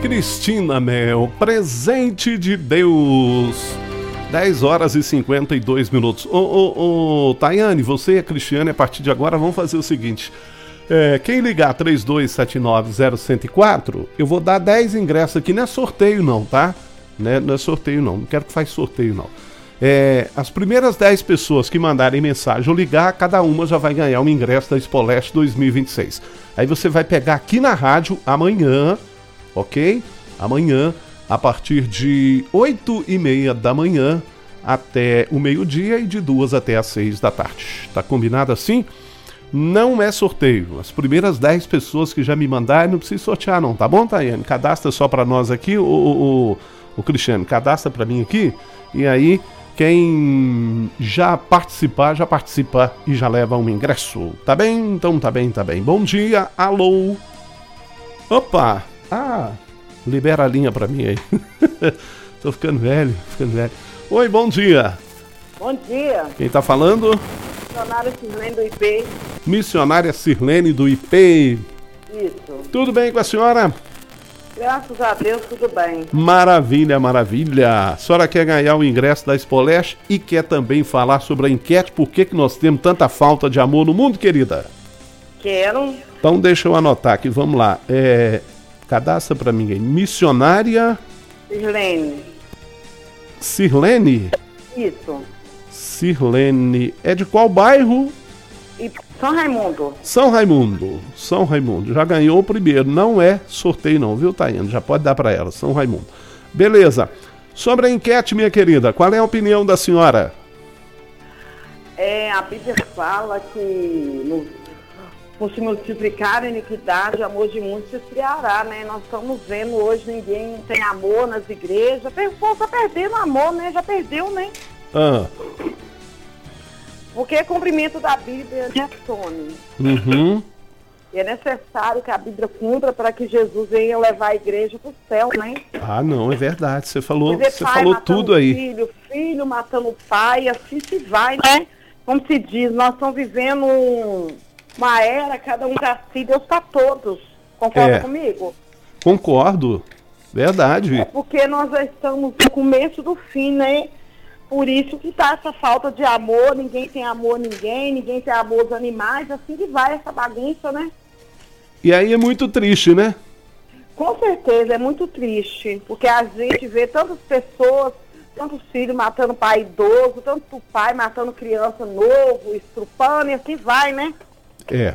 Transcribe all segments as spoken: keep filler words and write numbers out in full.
Cristina Mel, Presente de Deus. dez horas e cinquenta e dois minutos. Ô, ô, ô, Tayane, você e a Cristiane, a partir de agora, vamos fazer o seguinte. É, quem ligar três dois sete nove zero um zero quatro, eu vou dar dez ingressos aqui. Não é sorteio não, tá? Não é, não é sorteio não, não quero que faça sorteio não. É, as primeiras dez pessoas que mandarem mensagem ou ligar, cada uma já vai ganhar um ingresso da Expoleste dois mil e vinte e seis. Aí você vai pegar aqui na rádio amanhã, ok? Amanhã, a partir de oito e meia da manhã até o meio-dia e de duas até as seis da tarde. Tá combinado assim? Não é sorteio. As primeiras dez pessoas que já me mandarem, não precisa sortear não, tá bom, Tayane? Cadastra só pra nós aqui, o, o, o, o Cristiano, cadastra pra mim aqui, e aí quem já participar, já participa e já leva um ingresso. Tá bem? Então tá bem, tá bem. Bom dia, alô. Opa, ah, libera a linha pra mim aí. Tô ficando velho, ficando velho. Oi, bom dia. Bom dia. Quem tá falando? Missionária Sirlene do I P. Missionária Sirlene do I P. Isso. Tudo bem com a senhora? Graças a Deus, tudo bem. Maravilha, maravilha. A senhora quer ganhar o ingresso da Expoleste e quer também falar sobre a enquete, por que que nós temos tanta falta de amor no mundo, querida? Quero. Então deixa eu anotar aqui, vamos lá. É, cadastra pra mim aí. Missionária... Sirlene. Sirlene? Isso. Sirlene. É de qual bairro? E São Raimundo. São Raimundo. São Raimundo. Já ganhou o primeiro. Não é sorteio não, viu, Tayane? Já pode dar pra ela. São Raimundo. Beleza. Sobre a enquete, minha querida, qual é a opinião da senhora? É, a Bíblia fala que no, por se multiplicar a iniquidade, o amor de muitos se esfriará, né? Nós estamos vendo hoje, ninguém tem amor nas igrejas. O povo tá perdendo amor, né? Já perdeu, né? Ah. Porque é cumprimento da Bíblia, né, Tony? Uhum. E é necessário que a Bíblia cumpra para que Jesus venha levar a igreja para o céu, né? Ah, não, é verdade. Você falou, Dizer, você pai falou matando tudo aí. Filho, filho matando o pai, assim se vai, né? Como se diz, nós estamos vivendo um, uma era, cada um para si, Deus para todos. Concorda É. comigo? Concordo. Verdade. É porque nós já estamos no começo do fim, né? Por isso que tá essa falta de amor, ninguém tem amor a ninguém, ninguém tem amor aos animais, assim que vai essa bagunça, né? E aí é muito triste, né? Com certeza, é muito triste, porque a gente vê tantas pessoas, tantos filhos matando pai idoso, tanto pai matando criança novo, estrupando, e assim vai, né? É.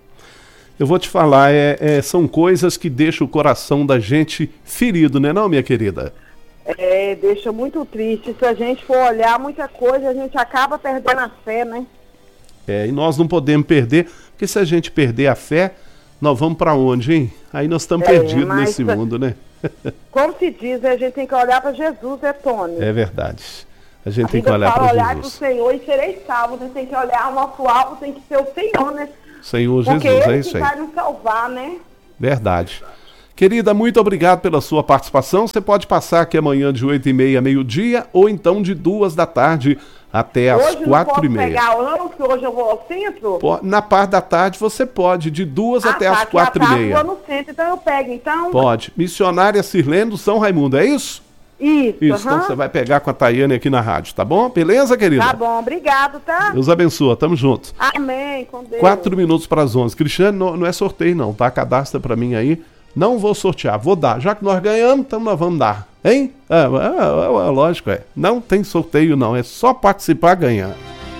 Eu vou te falar, é, é, são coisas que deixam o coração da gente ferido, né não, minha querida? É, deixa muito triste. Se a gente for olhar muita coisa, a gente acaba perdendo a fé, né? É, e nós não podemos perder, porque se a gente perder a fé, nós vamos pra onde, hein? Aí nós estamos É, perdidos mas- nesse mundo, né? Como se diz, a gente tem que olhar para Jesus, é, Tony? É verdade. A gente A tem que Bíblia olhar fala, para olhar para o Jesus. Senhor e sereis salvos. A gente tem que olhar, o nosso alvo tem que ser o Senhor, né? Senhor Porque Jesus, Ele é que isso aí. vai nos salvar, né? Verdade. Querida, muito obrigado pela sua participação. Você pode passar aqui amanhã de oito e meia a meio-dia ou então de duas da tarde até às Hoje não quatro posso e meia. pegar ônibus, que hoje eu vou ao centro. Po- Na parte da tarde você pode, de duas Ah, até tá, às que quatro à e tarde meia. eu vou no centro, então eu pego, então. Pode. Missionária Sirlene do São Raimundo, é isso? Isso, Isso, então aham. você vai pegar com a Tayane aqui na rádio, tá bom? Beleza, querida? Tá bom, obrigado, tá? Deus abençoe, tamo junto. Amém, com Deus. Quatro minutos para as onze. Cristiano, não, não é sorteio não, tá? Cadastra pra mim aí. Não vou sortear, vou dar. Já que nós ganhamos, então nós vamos dar. Hein? É, é, é, é, lógico, é. Não tem sorteio não, é só participar ganhar.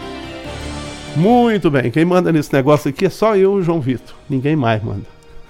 Muito bem, quem manda nesse negócio aqui é só eu e o João Vitor. Ninguém mais manda.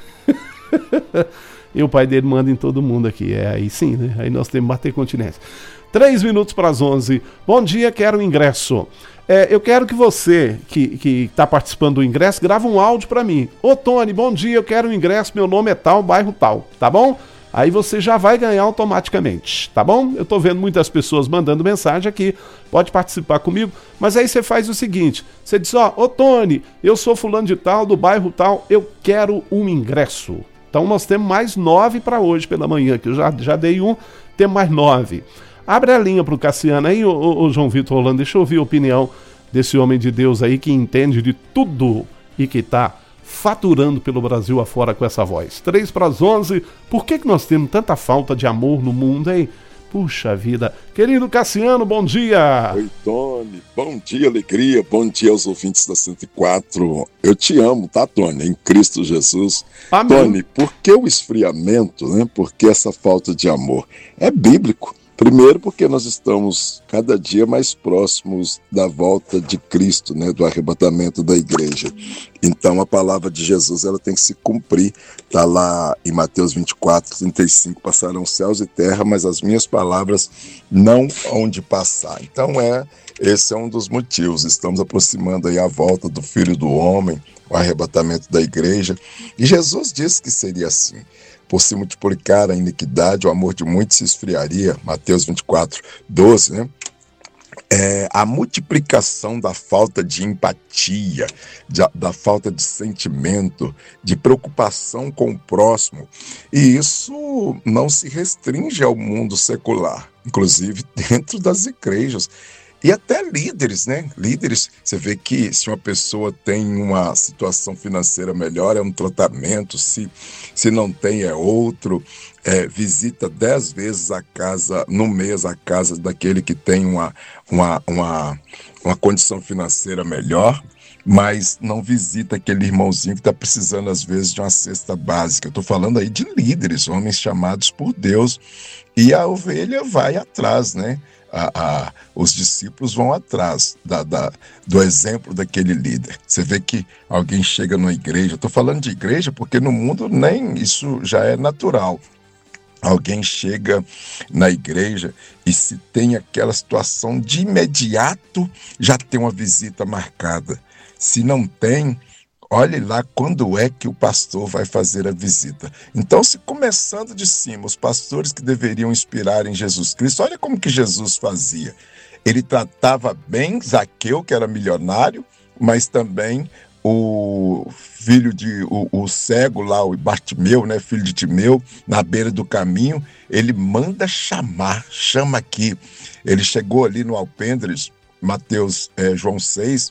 E o pai dele manda em todo mundo aqui. É aí sim, né? Aí nós temos que bater continência. Três minutos para as onze. Bom dia, quero o ingresso. É, eu quero que você, que está participando do ingresso, grava um áudio para mim. Ô Tony, bom dia, eu quero o ingresso, meu nome é tal, bairro tal, tá bom? Aí você já vai ganhar automaticamente, tá bom? Eu tô vendo muitas pessoas mandando mensagem aqui, pode participar comigo, mas aí você faz o seguinte, você diz, ó, ô Tony, eu sou fulano de tal, do bairro tal, eu quero um ingresso. Então nós temos mais nove para hoje pela manhã, que eu já, já dei um, temos mais nove. Abre a linha pro Cassiano aí, ô, ô, ô João Vitor Rolando, deixa eu ouvir a opinião desse homem de Deus aí que entende de tudo e que tá faturando pelo Brasil afora com essa voz. Três para as onze, por que que nós temos tanta falta de amor no mundo, hein? Puxa vida. Querido Cassiano, bom dia. Oi, Tony. Bom dia, alegria. Bom dia aos ouvintes da cento e quatro. Eu te amo, tá, Tony? Em Cristo Jesus. Amém. Tony, por que o esfriamento, né? Por que essa falta de amor? É bíblico. Primeiro porque nós estamos cada dia mais próximos da volta de Cristo, né, do arrebatamento da igreja. Então a palavra de Jesus ela tem que se cumprir. Está lá em Mateus vinte e quatro, trinta e cinco, passarão céus e terra, mas as minhas palavras não hão de passar. Então é, esse é um dos motivos. Estamos aproximando aí a volta do Filho do Homem, o arrebatamento da igreja. E Jesus disse que seria assim. Por se multiplicar a iniquidade, o amor de muitos se esfriaria. Mateus vinte e quatro, doze, né? É, a multiplicação da falta de empatia, de, da falta de sentimento, de preocupação com o próximo. E isso não se restringe ao mundo secular, inclusive dentro das igrejas. E até líderes, né? Líderes, você vê que se uma pessoa tem uma situação financeira melhor, é um tratamento, se, se não tem, é outro. É, visita dez vezes a casa, no mês, a casa daquele que tem uma, uma, uma, uma condição financeira melhor, mas não visita aquele irmãozinho que está precisando, às vezes, de uma cesta básica. Eu estou falando aí de líderes, homens chamados por Deus, e a ovelha vai atrás, né? A, a, os discípulos vão atrás da, da, do exemplo daquele líder. Você vê que alguém chega numa igreja, estou falando de igreja porque no mundo nem isso já é natural. Alguém chega na igreja e se tem aquela situação de imediato já tem uma visita marcada. Se não tem, olhe lá quando é que o pastor vai fazer a visita. Então, se começando de cima, os pastores que deveriam inspirar em Jesus Cristo, olha como que Jesus fazia. Ele tratava bem Zaqueu, que era milionário, mas também o filho de, o, o cego lá, o Bartimeu, né, filho de Timeu, na beira do caminho, ele manda chamar, chama aqui. Ele chegou ali no alpendres, Mateus, é, João seis,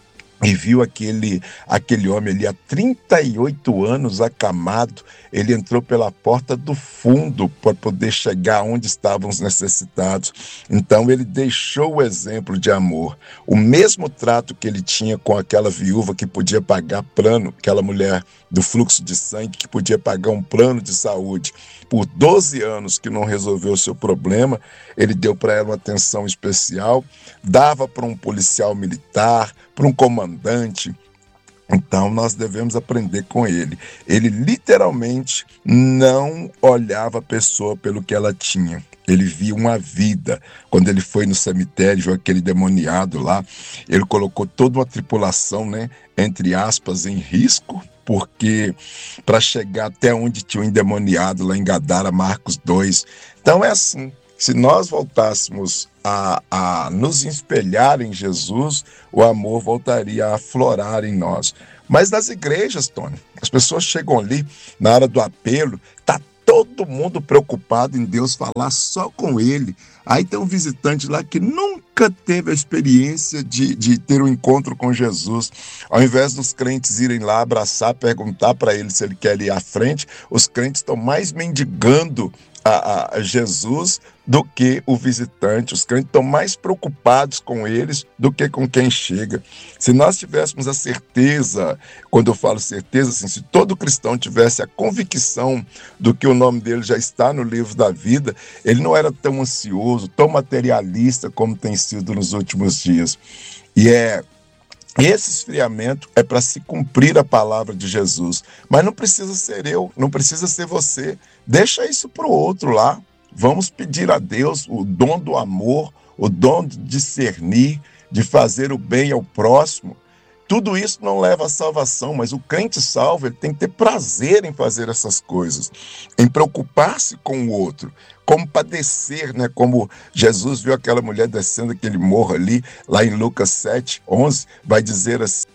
e viu aquele, aquele homem ali há trinta e oito anos acamado. Ele entrou pela porta do fundo para poder chegar onde estavam os necessitados. Então ele deixou o exemplo de amor. O mesmo trato que ele tinha com aquela viúva que podia pagar plano, aquela mulher do fluxo de sangue que podia pagar um plano de saúde. Por doze anos que não resolveu o seu problema, ele deu para ela uma atenção especial, dava para um policial militar, para um comandante. Então nós devemos aprender com ele. Ele literalmente não olhava a pessoa pelo que ela tinha. Ele via uma vida. Quando ele foi no cemitério, viu aquele demoniado lá, ele colocou toda uma tripulação, né, entre aspas, em risco, porque para chegar até onde tinha o endemoniado lá em Gadara, Marcos dois. Então é assim, se nós voltássemos a, a nos espelhar em Jesus, o amor voltaria a aflorar em nós. Mas nas igrejas, Tony, as pessoas chegam ali na hora do apelo, tá todo mundo preocupado em Deus falar só com ele. Aí tem um visitante lá que nunca teve a experiência de, de ter um encontro com Jesus. Ao invés dos crentes irem lá abraçar, perguntar para ele se ele quer ir à frente, os crentes estão mais mendigando a, a Jesus do que o visitante. Os crentes estão mais preocupados com eles do que com quem chega. Se nós tivéssemos a certeza, quando eu falo certeza, assim, se todo cristão tivesse a convicção do que o nome dele já está no livro da vida, ele não era tão ansioso, tão materialista como tem sido nos últimos dias. E é esse esfriamento é para se cumprir a palavra de Jesus. Mas não precisa ser eu, não precisa ser você. Deixa isso para o outro lá. Vamos pedir a Deus o dom do amor, o dom de discernir, de fazer o bem ao próximo. Tudo isso não leva à salvação, mas o crente salvo ele tem que ter prazer em fazer essas coisas, em preocupar-se com o outro, como padecer, né? Como Jesus viu aquela mulher descendo aquele morro ali, lá em Lucas sete, onze, vai dizer assim.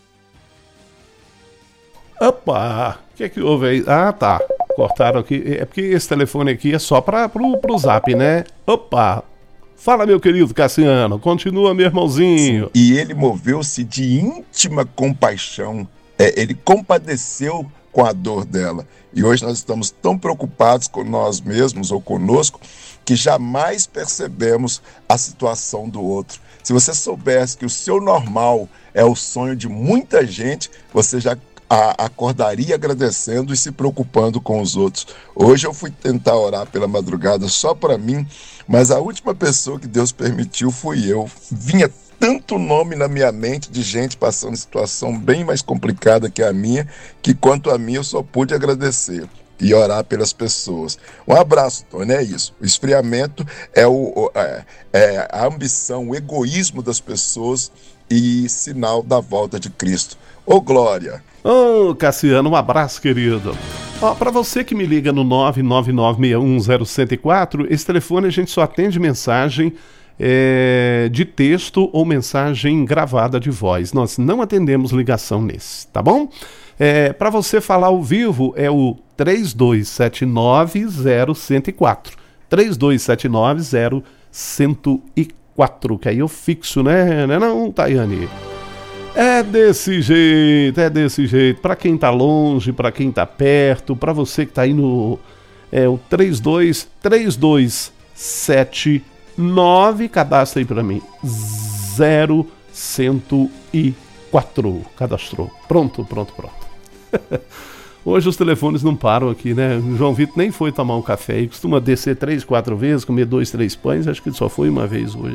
Opa, o que é que houve aí? Ah, tá, cortaram aqui, é porque esse telefone aqui é só para pro, pro zap, né? Opa, fala meu querido Cassiano, continua meu irmãozinho. Sim, e ele moveu-se de íntima compaixão é, ele compadeceu com a dor dela. E hoje nós estamos tão preocupados com nós mesmos ou conosco que jamais percebemos a situação do outro. Se você soubesse que o seu normal é o sonho de muita gente, você já a, acordaria agradecendo e se preocupando com os outros. Hoje eu fui tentar orar pela madrugada só para mim, mas a última pessoa que Deus permitiu fui eu. Vinha tanto nome na minha mente de gente passando situação bem mais complicada que a minha, que quanto a mim eu só pude agradecer e orar pelas pessoas. Um abraço, Tony, é isso. O esfriamento é, o, é, é a ambição, o egoísmo das pessoas e sinal da volta de Cristo. Ô, Glória! Ô, Cassiano, um abraço, querido. Ó, para você que me liga no nove nove nove seis um zero zero quatro, esse telefone a gente só atende mensagem é, de texto ou mensagem gravada de voz. Nós não atendemos ligação nesse, tá bom? É, para você falar ao vivo é o três dois sete nove zero um zero quatro. três dois sete nove zero um zero quatro, que aí eu fixo, né? Não é não, Tayane? É desse jeito, é desse jeito. Para quem tá longe, para quem tá perto, para você que tá aí no é, o três dois três dois sete nove, cadastra aí para mim, zero um zero quatro. Cadastrou. Pronto, pronto, pronto. Hoje os telefones não param aqui, né? O João Vitor nem foi tomar um café e costuma descer três, quatro vezes, comer dois, três pães. Acho que ele só foi uma vez hoje.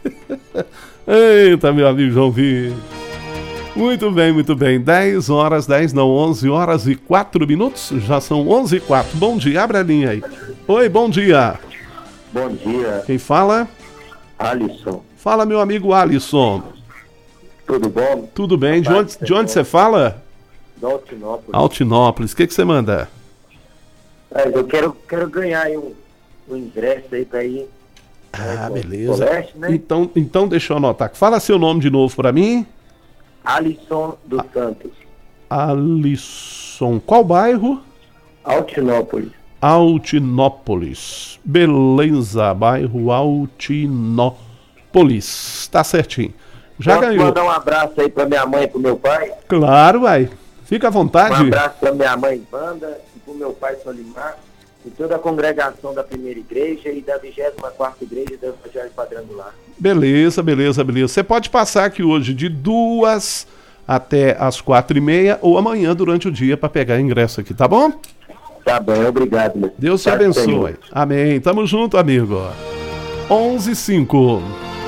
Eita, meu amigo João Vitor. Muito bem, muito bem. dez horas, dez não, onze horas e quatro minutos. Já são onze e quatro. Bom dia, abre a linha aí. Oi, bom dia. Bom dia. Quem fala? Alisson. Fala, meu amigo Alisson. Tudo bom? Tudo bem. De onde, de onde você fala? De Altinópolis. Altinópolis. O que, que você manda? É, eu quero, quero ganhar aí um, um ingresso aí pra ir. Ah, né, beleza. Colégio, né? Então, então deixa eu anotar. Fala seu nome de novo pra mim. Alisson dos Ah. Santos. Alisson. Qual bairro? Altinópolis. Altinópolis. Beleza, bairro Altinópolis. Tá certinho. Já Posso ganhou. mandar um abraço aí pra minha mãe e pro meu pai? Claro, vai. Fica à Um vontade. abraço pra minha mãe Wanda e pro meu pai Solimar e toda a congregação da primeira igreja e da vigésima quarta igreja do Evangelho Quadrangular. Beleza, beleza, beleza. Você pode passar aqui hoje de duas até as quatro e meia ou amanhã durante o dia para pegar ingresso aqui, tá bom? Tá bom, obrigado. Meu. Deus te Tá, abençoe. Senhor. Amém. Tamo junto, amigo. onze e cinco.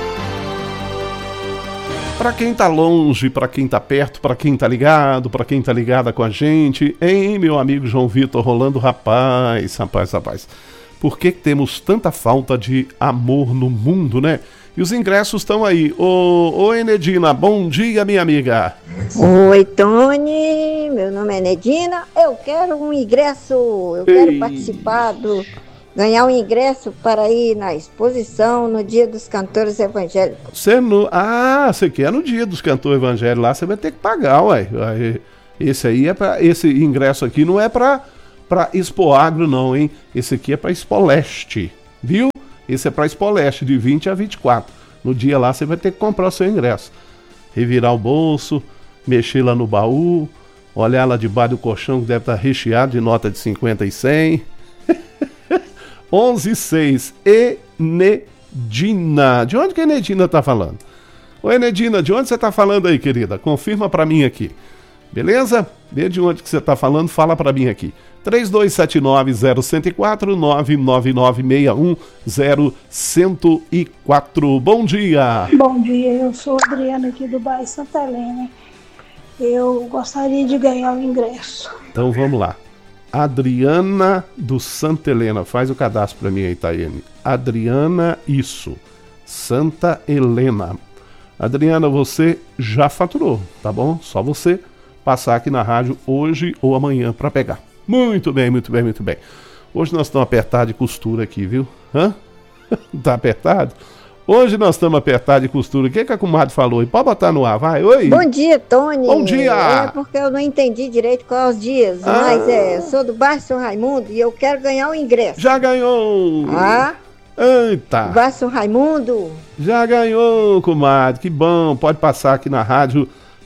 Para quem tá longe, para quem tá perto, para quem tá ligado, para quem tá ligada com a gente, hein, meu amigo João Vitor Rolando, rapaz, rapaz, rapaz. Por que que temos tanta falta de amor no mundo, né? E os ingressos estão aí. Ô, ô Enedina, bom dia, minha amiga. Oi, Tony, meu nome é Nedina, eu quero um ingresso, eu Ei. quero participar do, ganhar um ingresso para ir na exposição no Dia dos Cantores Evangélicos. Você no... Ah, você quer no dia dos cantores evangélicos lá, você vai ter que pagar, ué. Aí, esse aí é para esse ingresso aqui não é para para Expo Agro não, hein? Esse aqui é para Expo Leste, viu? Esse é para Expo Leste, de vinte a vinte e quatro. No dia lá você vai ter que comprar o seu ingresso. Revirar o bolso, mexer lá no baú, olhar lá debaixo do colchão que deve estar recheado de nota de cinquenta e cem. onze e seis. Enedina. De onde que a Enedina tá falando? Ô Enedina, de onde você tá falando aí, querida? Confirma pra mim aqui. Beleza? Vê de onde que você tá falando, fala pra mim aqui. três dois sete nove zero um zero quatro, nove nove nove seis um zero um zero quatro. Bom dia. Bom dia, eu sou a Adriana aqui do bairro Santa Helena. Eu gostaria de ganhar o ingresso. Então vamos lá. Adriana do Santa Helena. Faz o cadastro pra mim aí, Tayane. Adriana, isso. Santa Helena. Adriana, você já faturou, tá bom? Só você passar aqui na rádio hoje ou amanhã pra pegar. Muito bem, muito bem, muito bem. Hoje nós estamos apertados de costura aqui, viu? Hã? Tá apertado? Hoje nós estamos apertados de costura. O que, que a comadre falou? E pode botar no ar, vai. Oi. Bom dia, Tony. Bom dia. É porque eu não entendi direito quais os dias, Ah. mas é, sou do bairro São Raimundo e eu quero ganhar o ingresso. Já ganhou. Ah, Eita. bairro São Raimundo. Já ganhou, comadre. Que bom. Pode passar aqui na rádio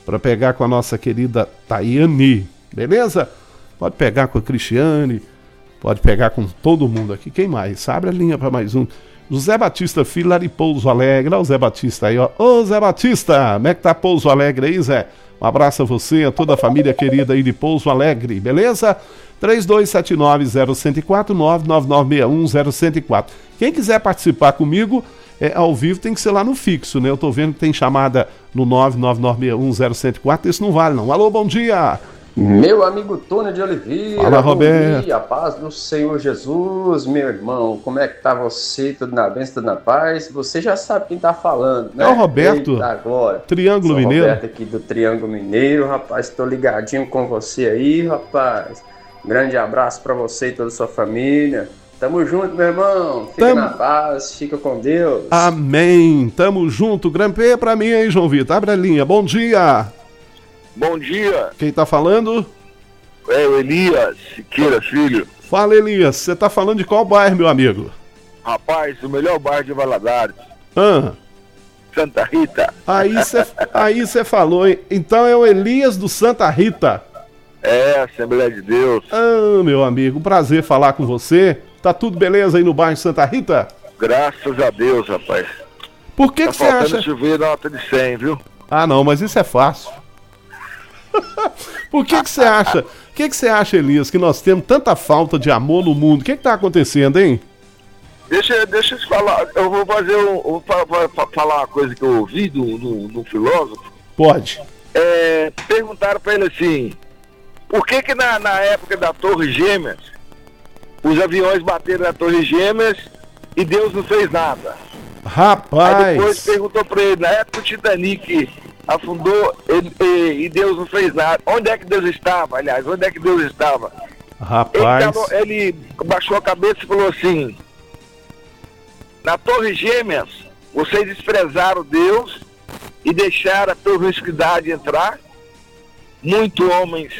para pegar com a nossa querida Tayane, beleza? Pode pegar com a Cristiane, pode pegar com todo mundo aqui. Quem mais? Abre a linha para mais um. José Batista Filho, lá de Pouso Alegre. Olha o Zé Batista aí, ó. Ô, Zé Batista, como é que tá Pouso Alegre aí, Zé? Um abraço a você, a toda a família querida aí de Pouso Alegre, beleza? três dois sete nove zero um quatro nove nove nove seis um zero um quatro. Quem quiser participar comigo, é, ao vivo tem que ser lá no fixo, né? Eu tô vendo que tem chamada no nove nove nove seis um zero um quatro, isso não vale não. Alô, bom dia! Meu amigo Tony de Oliveira, fala, Roberto. Bom dia, a paz do Senhor Jesus, meu irmão, como é que tá você? Tudo na bênção, tudo na paz? Você já sabe quem tá falando, né? É o Roberto, Eita, agora. Triângulo Sou Mineiro. Roberto aqui do Triângulo Mineiro, rapaz, tô ligadinho com você aí, rapaz. Grande abraço pra você e toda a sua família. Tamo junto, meu irmão. Fica Tamo... na paz, fica com Deus. Amém. Tamo junto. Grampê pra mim aí, João Vitor. Abre a linha. Bom dia. Bom dia. Quem tá falando? É o Elias Siqueira Filho. Fala, Elias. Você tá falando de qual bairro, meu amigo? Rapaz, o melhor bairro de Valadares. Ah. Santa Rita. Aí você aí cê falou, hein? Então é o Elias do Santa Rita. É, Assembleia de Deus. Ah, meu amigo, prazer falar com você. Tá tudo beleza aí no bairro Santa Rita? Graças a Deus, rapaz. Por que tá que você acha... Tá chover nota de cem, viu? Ah, não, mas isso é fácil. Por que que você acha? O que que você acha, Elias, que nós temos tanta falta de amor no mundo? O que que tá acontecendo, hein? Deixa, deixa eu te falar, eu vou fazer um, vou falar uma coisa que eu ouvi do, do, do filósofo. Pode. É, perguntaram pra ele assim, por que que na, na época da Torre Gêmeas, os aviões bateram na Torre Gêmeas e Deus não fez nada? Rapaz! Aí depois perguntou pra ele, na época o Titanic afundou ele, e, e Deus não fez nada. Onde é que Deus estava, aliás? Onde é que Deus estava? Rapaz! Ele, tava, ele baixou a cabeça e falou assim, na Torre Gêmeas, vocês desprezaram Deus e deixaram a promiscuidade entrar, muitos homens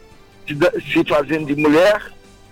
se fazendo de mulher,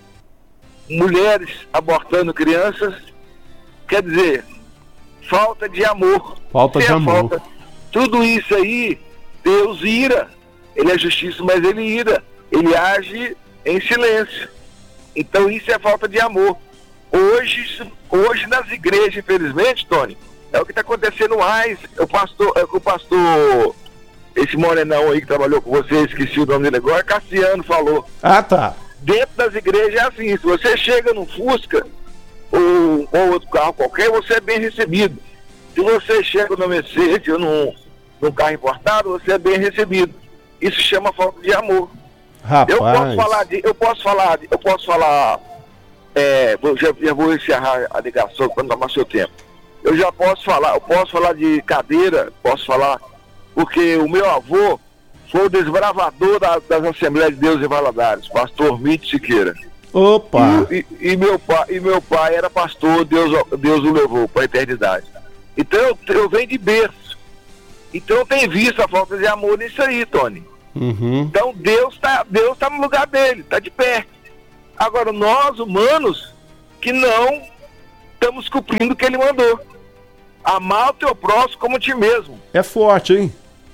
mulheres abortando crianças, quer dizer, falta de amor. Falta de amor. Falta, tudo isso aí, Deus ira, ele é justiça, mas ele ira, ele age em silêncio. Então isso é falta de amor. Hoje, hoje nas igrejas, infelizmente, Tony, é o que está acontecendo mais. O pastor, é, o pastor, esse morenão aí que trabalhou com você, esqueci o nome dele agora, Cassiano falou. Ah, tá. Dentro das igrejas é assim, se você chega no Fusca ou, ou outro carro qualquer, você é bem recebido. Se você chega no Mercedes ou num, num carro importado, você é bem recebido. Isso chama falta de amor. Rapaz. Eu posso falar, de, eu posso falar, de, eu posso falar, é, já, já vou encerrar a ligação para não tomar seu tempo. Eu já posso falar, eu posso falar de cadeira, posso falar, porque o meu avô foi o desbravador da, das Assembleias de Deus em Valadares, pastor Mito Siqueira. Opa! E, e, e, meu pai, e meu pai era pastor, Deus, Deus o levou para a eternidade. Então eu, eu venho de berço. Então eu tenho visto a falta de amor nisso aí, Tony. Uhum. Então Deus está Deus tá no lugar dele, está de pé. Agora nós, humanos, que não estamos cumprindo o que ele mandou. Amar o teu próximo como ti mesmo. É forte, hein?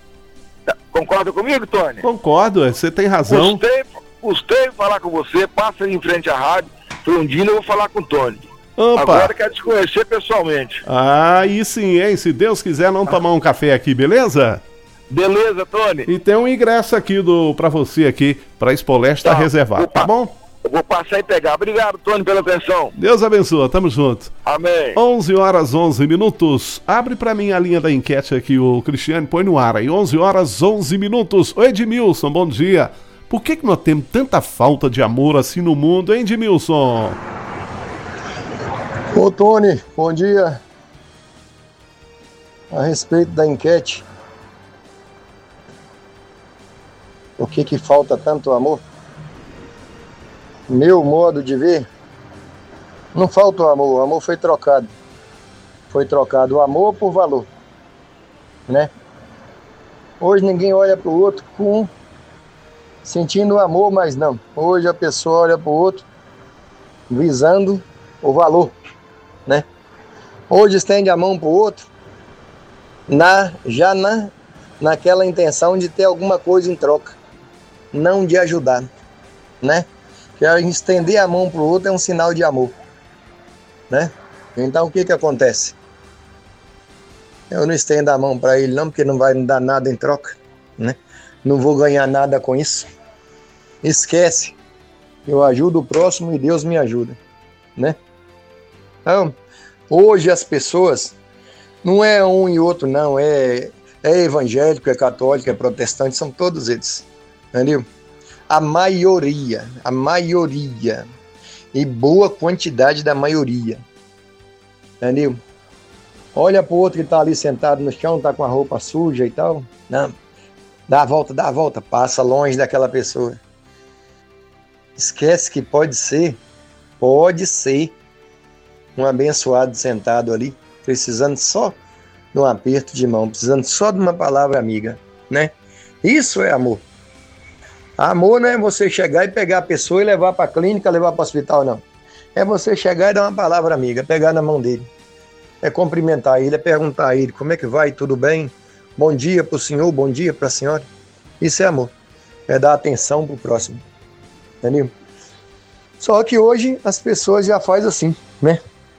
Concorda comigo, Tony? Concordo, você tem razão. Gostei, gostei de falar com você, passa em frente à rádio. Um dia eu vou falar com o Tony. Opa. Agora quero te conhecer pessoalmente. Ah, aí sim, hein? Se Deus quiser, vamos tomar um café aqui, beleza? Beleza, Tony. E tem um ingresso aqui do, pra você aqui, pra Expoleste, tá, tá reservado, tá bom? Eu vou passar e pegar. Obrigado, Tony, pela atenção. Deus abençoe, tamo junto. Amém. onze horas, onze minutos. Abre pra mim a linha da enquete aqui, o Cristiano, põe no ar aí. onze horas, onze minutos. Oi, Edmilson, bom dia. Por que que nós temos tanta falta de amor assim no mundo, hein, Edmilson? Ô, Tony, bom dia. A respeito da enquete, por que que falta tanto amor? Meu modo de ver, não falta o amor, o amor foi trocado. Foi trocado o amor por valor, né? Hoje ninguém olha para o outro com sentindo amor, mas não. Hoje a pessoa olha para o outro visando o valor, né? Hoje estende a mão para o outro na, já na naquela intenção de ter alguma coisa em troca, não de ajudar, né? Que a gente estender a mão para o outro é um sinal de amor, né? Então o que que acontece? Eu não estendo a mão para ele não, porque não vai me dar nada em troca, né? Não vou ganhar nada com isso. Esquece. Eu ajudo o próximo e Deus me ajuda, né? Então, hoje as pessoas, não é um e outro não, é, é evangélico, é católico, é protestante, são todos eles, entendeu? A maioria, a maioria, e boa quantidade da maioria, entendeu? Olha pro outro que tá ali sentado no chão, tá com a roupa suja e tal, não, dá a volta, dá a volta, passa longe daquela pessoa. Esquece que pode ser, pode ser um abençoado sentado ali, precisando só de um aperto de mão, precisando só de uma palavra amiga, né? Isso é amor. Amor não é você chegar e pegar a pessoa e levar para a clínica, levar para o hospital, não. É você chegar e dar uma palavra amiga, pegar na mão dele. É cumprimentar ele, é perguntar a ele como é que vai, tudo bem? Bom dia para o senhor, bom dia para a senhora. Isso é amor. É dar atenção para o próximo. Entendeu? Só que hoje as pessoas já fazem assim, né?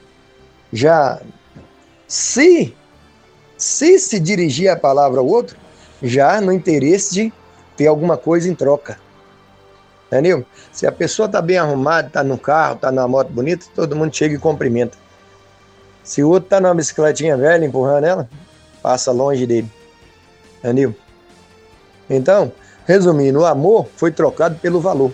Já se, se se dirigir a palavra ao outro, já no interesse de ter alguma coisa em troca. Entendeu? Se a pessoa está bem arrumada, está no carro, está numa moto bonita, todo mundo chega e cumprimenta. Se o outro está numa bicicletinha velha, empurrando ela, passa longe dele. Entendeu? Então, resumindo, o amor foi trocado pelo valor.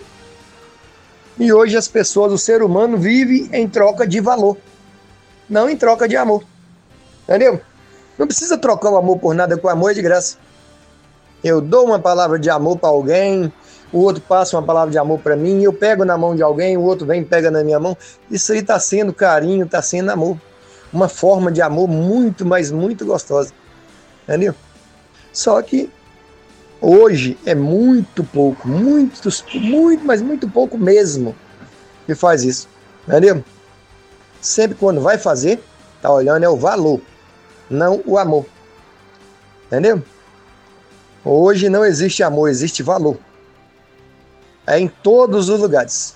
E hoje as pessoas, o ser humano vive em troca de valor, não em troca de amor. Entendeu? Não precisa trocar o amor por nada, com o amor é de graça. Eu dou uma palavra de amor para alguém, o outro passa uma palavra de amor para mim, eu pego na mão de alguém, o outro vem e pega na minha mão. Isso aí está sendo carinho, está sendo amor. Uma forma de amor muito, mas muito gostosa. Entendeu? Só que hoje é muito pouco, muito, muito, mas muito pouco mesmo que faz isso. Entendeu? Sempre quando vai fazer, tá olhando é o valor, não o amor. Entendeu? Hoje não existe amor, existe valor. É em todos os lugares.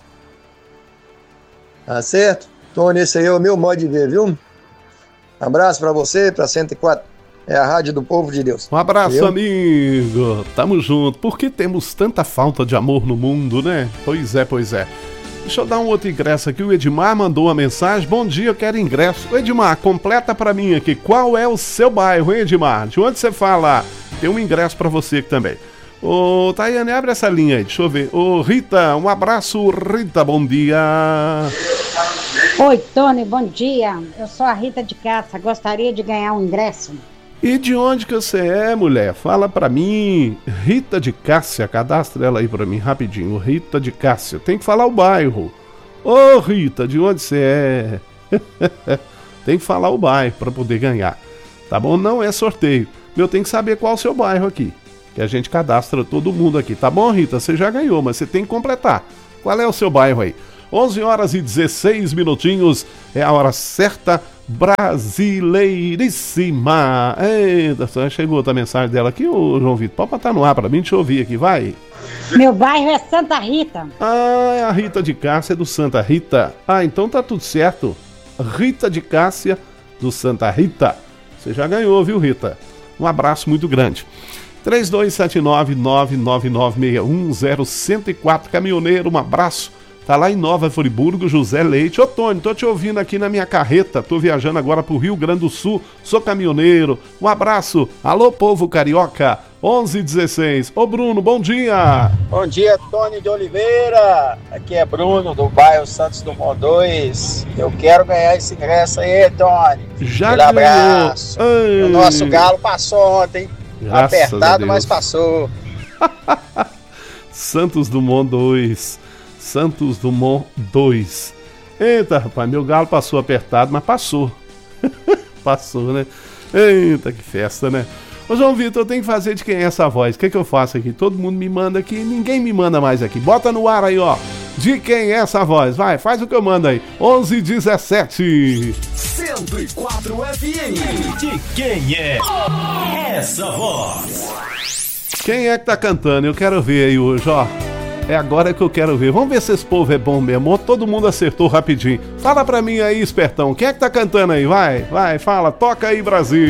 Tá certo? Tony, esse aí é o meu modo de ver, viu? Abraço pra você, pra cento e quatro. É a rádio do povo de Deus. Um abraço, Viu? amigo. Tamo junto. Por que temos tanta falta de amor no mundo, né? Pois é, pois é. Deixa eu dar um outro ingresso aqui. O Edmar mandou uma mensagem. Bom dia, eu quero ingresso. Ô, Edmar, completa pra mim aqui. Qual é o seu bairro, hein, Edmar? De onde você fala? Tem um ingresso pra você aqui também. Ô, Tayane, abre essa linha aí. Deixa eu ver. Ô, Rita, um abraço. Rita, bom dia. Oi, Tony, bom dia. Eu sou a Rita de Caça. Gostaria de ganhar um ingresso. E de onde que você é, mulher? Fala pra mim. Rita de Cássia, cadastra ela aí pra mim rapidinho. Rita de Cássia, tem que falar o bairro. Ô, Rita, de onde você é? Tem que falar o bairro pra poder ganhar. Tá bom? Não é sorteio. Eu tenho que saber qual é o seu bairro aqui, que a gente cadastra todo mundo aqui. Tá bom, Rita? Você já ganhou, mas você tem que completar. Qual é o seu bairro aí? onze horas e dezesseis minutinhos, é a hora certa, brasileiríssima. Eita, chegou outra mensagem dela aqui, ô João Vitor, pode botar no ar pra mim, deixa eu ouvir aqui, vai. Meu bairro é Santa Rita. Ah, é a Rita de Cássia do Santa Rita. Ah, então tá tudo certo. Rita de Cássia do Santa Rita. Você já ganhou, viu, Rita? Um abraço muito grande. três dois sete nove, nove nove nove seis um zero um zero quatro, caminhoneiro, um abraço. Tá lá em Nova Friburgo, José Leite. Ô, Tony, tô te ouvindo aqui na minha carreta. Tô viajando agora pro Rio Grande do Sul. Sou caminhoneiro. Um abraço. Alô, povo carioca. onze e dezesseis. Ô, Bruno, bom dia. Bom dia, Tony de Oliveira. Aqui é Bruno, do bairro Santos Dumont dois. Eu quero ganhar esse ingresso aí, Tony. Já Aquele ganhou. abraço. Ai. O nosso galo passou ontem. Graças Apertado, mas passou. Santos Dumont dois. Santos Dumont dois. Eita, rapaz, meu galo passou apertado, mas passou. Passou, né? Eita, que festa, né? Ô, João Vitor, eu tenho que fazer de quem é essa voz? O que é que eu faço aqui? Todo mundo me manda aqui, ninguém me manda mais aqui. Bota no ar aí, ó. De quem é essa voz? Vai, faz o que eu mando aí. onze e dezessete. Seu cento e quatro F M. De quem é essa voz? Quem é que tá cantando? Eu quero ver aí hoje, ó. É agora que eu quero ver. Vamos ver se esse povo é bom mesmo. Todo mundo acertou rapidinho. Fala pra mim aí, espertão. Quem é que tá cantando aí? Vai, vai, fala. Toca aí, Brasil.